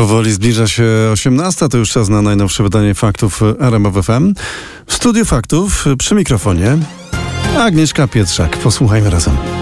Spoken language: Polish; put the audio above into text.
Powoli zbliża się 18, to już czas na najnowsze wydanie faktów RMF FM. W studiu faktów przy mikrofonie Agnieszka Pietrzak. Posłuchajmy razem.